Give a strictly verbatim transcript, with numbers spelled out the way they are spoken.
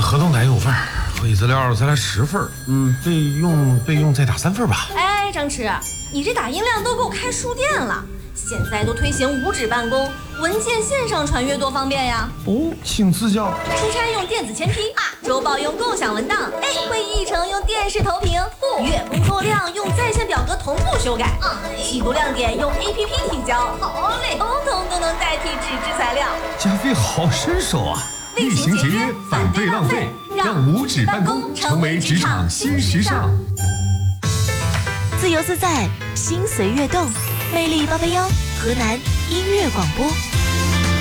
合同打一五份，会议资料再来十份，嗯，备用备用再打三份吧。 哎，张弛，你这打印量都够开书店了。现在都推行无纸办公，文件线上传阅多方便呀！ 哦，请赐教。 出差用电子签批啊，周报用共享文档，哎，会议议程用电视投屏，月工作量用在线表格同步修改，季度亮点用 A P P 提交，好嘞，通通都能代替纸质材料。 加菲好身手啊！ 厉行节约，反对浪费，让无纸办公成为职场新时尚。 自由自在，心随悦动，魅力八八幺，河南音乐广播。